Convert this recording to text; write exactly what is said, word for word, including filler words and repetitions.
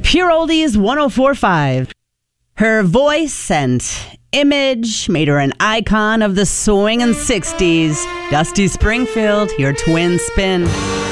Pure Oldies one oh four point five. Her voice and image made her an icon of the swingin' sixties. Dusty Springfield, your twin spin.